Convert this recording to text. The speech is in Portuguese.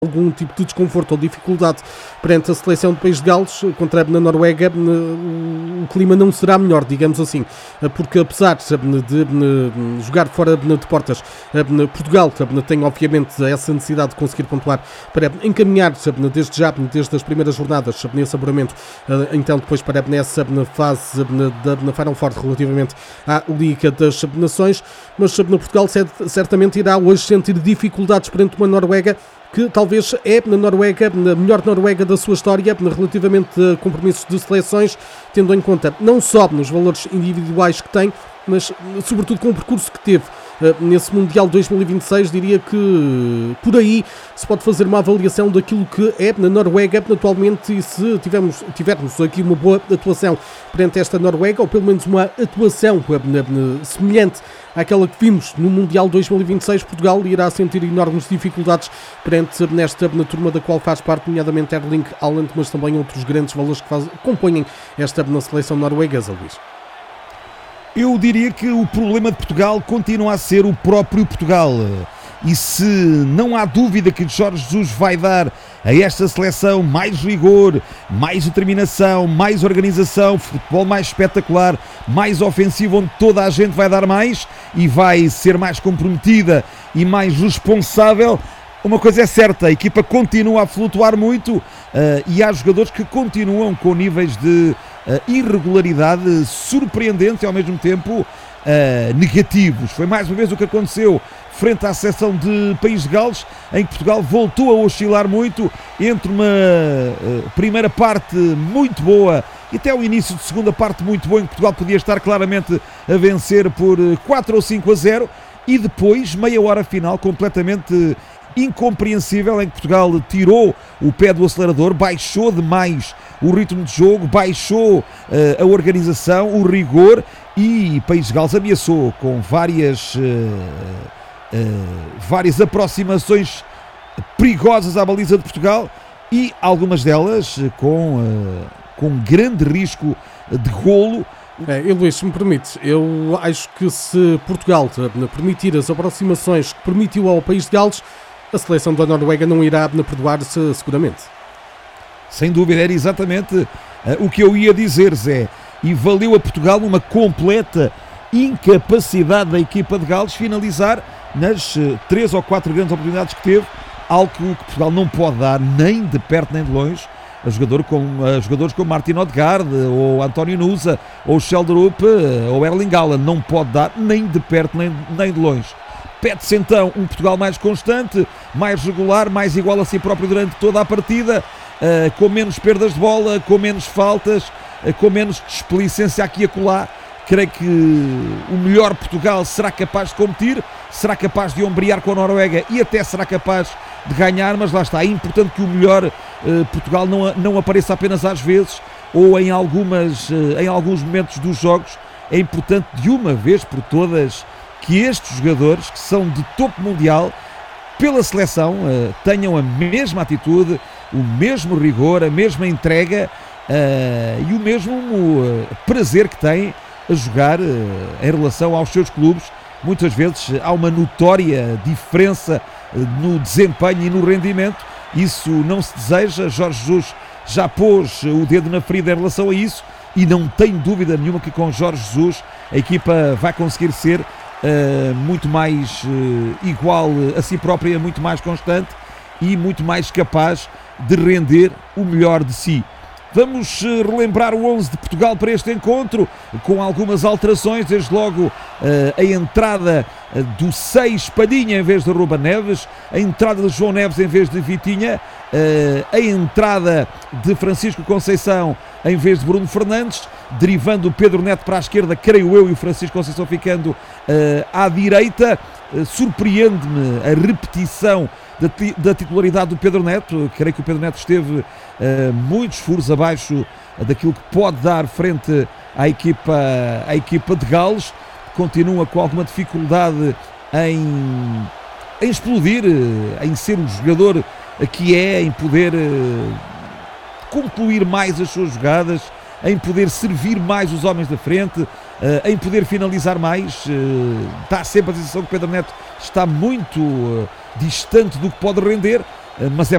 algum tipo de desconforto ou dificuldade perante a seleção do País de Gales contra a Noruega, o clima não será melhor, digamos assim, porque apesar de jogar fora de portas, Portugal tem obviamente essa necessidade de conseguir pontuar para encaminhar desde já, desde as primeiras jornadas, nesse apuramento, então depois para nessa fase da Final Four relativamente à Liga das Nações, mas Portugal certamente irá hoje sentir dificuldades perante uma Noruega que talvez é na Noruega, a melhor Noruega da sua história relativamente a compromissos de seleções, tendo em conta não só nos valores individuais que tem, mas sobretudo com o percurso que teve nesse Mundial 2026. Diria que por aí se pode fazer uma avaliação daquilo que é na Noruega atualmente, e se tivermos aqui uma boa atuação perante esta Noruega, ou pelo menos uma atuação semelhante àquela que vimos no Mundial 2026, Portugal irá sentir enormes dificuldades perante nesta turma da qual faz parte, nomeadamente Erling Haaland, mas também outros grandes valores que compõem esta seleção norueguesa, Luís. Eu diria que o problema de Portugal continua a ser o próprio Portugal. E se não há dúvida que Jorge Jesus vai dar a esta seleção mais rigor, mais determinação, mais organização, futebol mais espetacular, mais ofensivo, onde toda a gente vai dar mais e vai ser mais comprometida e mais responsável, uma coisa é certa, a equipa continua a flutuar muito e há jogadores que continuam com níveis de irregularidade surpreendentes e ao mesmo tempo negativos. Foi mais uma vez o que aconteceu frente à seleção de País de Gales, em que Portugal voltou a oscilar muito entre uma primeira parte muito boa e até o início de segunda parte muito boa, em que Portugal podia estar claramente a vencer por 4 ou 5-0, e depois meia hora final completamente incompreensível, em que Portugal tirou o pé do acelerador, baixou demais o ritmo de jogo, baixou a organização, o rigor, e País de Gales ameaçou com várias aproximações perigosas à baliza de Portugal, e algumas delas com grande risco de golo. E Luís, se me permites, eu acho que se Portugal permitir as aproximações que permitiu ao País de Gales, a seleção da Noruega não irá perdoar-se seguramente. Sem dúvida, era exatamente o que eu ia dizer, Zé. E valeu a Portugal uma completa incapacidade da equipa de Gales finalizar nas 3 ou 4 grandes oportunidades que teve, algo que Portugal não pode dar nem de perto nem de longe a jogadores como Martin Odegaard, ou António Nusa, ou Sheldrup, ou Erling Haaland. Não pode dar nem de perto nem de longe. Pede-se então um Portugal mais constante, mais regular, mais igual a si próprio durante toda a partida, com menos perdas de bola, com menos faltas, com menos desplicência aqui e acolá. Creio que o melhor Portugal será capaz de competir, será capaz de ombrear com a Noruega e até será capaz de ganhar, mas lá está, é importante que o melhor Portugal não apareça apenas às vezes ou em alguns momentos dos jogos. É importante de uma vez por todas que estes jogadores, que são de topo mundial, pela seleção, tenham a mesma atitude, o mesmo rigor, a mesma entrega e o mesmo prazer que têm a jogar em relação aos seus clubes. Muitas vezes há uma notória diferença no desempenho e no rendimento. Isso não se deseja. Jorge Jesus já pôs o dedo na ferida em relação a isso, e não tenho dúvida nenhuma que com Jorge Jesus a equipa vai conseguir ser muito mais igual a si própria, muito mais constante e muito mais capaz de render o melhor de si. Vamos relembrar o 11 de Portugal para este encontro, com algumas alterações. Desde logo a entrada do 6 Padinha em vez de Ruben Neves, a entrada de João Neves em vez de Vitinha, a entrada de Francisco Conceição em vez de Bruno Fernandes, derivando o Pedro Neto para a esquerda, creio eu, e o Francisco Conceição ficando à direita. Surpreende-me a repetição da titularidade do Pedro Neto. Creio que o Pedro Neto esteve muitos furos abaixo daquilo que pode dar frente à equipa de Gales. Continua com alguma dificuldade em explodir, em ser o jogador que é, em poder concluir mais as suas jogadas, em poder servir mais os homens da frente, em poder finalizar mais. Dá sempre a sensação que o Pedro Neto está muito distante do que pode render. mas é